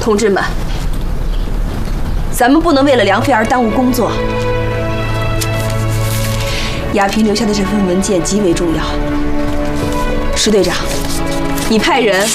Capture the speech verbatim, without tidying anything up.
同志们，咱们不能为了梁妃而耽误工作。雅萍留下的这份文件极为重要。石队长，你派人